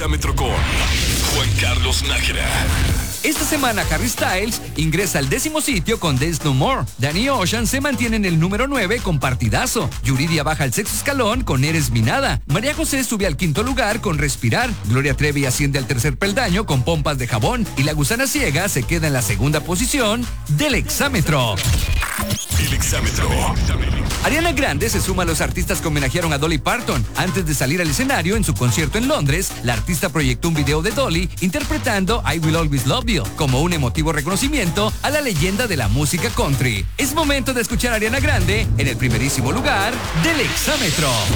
Exámetro con Juan Carlos Nájera. Esta semana Harry Styles ingresa al 10º sitio con Dance No More. Danny Ocean se mantiene en el número 9 con Partidazo. Yuridia baja al 6º escalón con Eres mi Nada. María José sube al 5º lugar con Respirar. Gloria Trevi asciende al 3er peldaño con Pompas de Jabón. Y La Gusana Ciega se queda en la 2ª posición del Exámetro. El Exámetro. Ariana Grande se suma a los artistas que homenajearon a Dolly Parton. Antes de salir al escenario en su concierto en Londres, la artista proyectó un video de Dolly interpretando I Will Always Love You como un emotivo reconocimiento a la leyenda de la música country. Es momento de escuchar a Ariana Grande en el primerísimo lugar del Exámetro.